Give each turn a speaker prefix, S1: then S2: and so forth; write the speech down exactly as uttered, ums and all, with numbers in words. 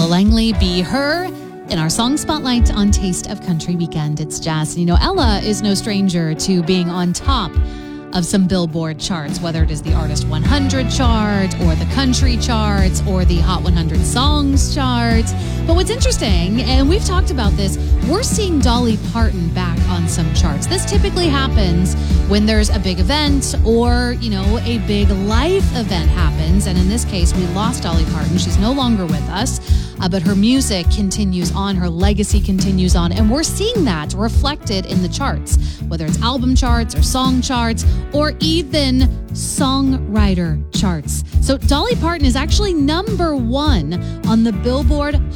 S1: Langley, Be Her, in our Song Spotlight on Taste of Country Weekend. It's Jazz. And you know, Ella is no stranger to being on top of some Billboard charts, whether it is the Artist one hundred chart or the country charts or the Hot one hundred Songs chart. But what's interesting, and we've talked about this, we're seeing Dolly Parton back on some charts. This typically happens when there's a big event or, you know, a big life event happens. And in this case, we lost Dolly Parton. She's no longer with us, uh, but her music continues on, her legacy continues on. And we're seeing that reflected in the charts, whether it's album charts or song charts or even songwriter charts. So Dolly Parton is actually number one on the Billboard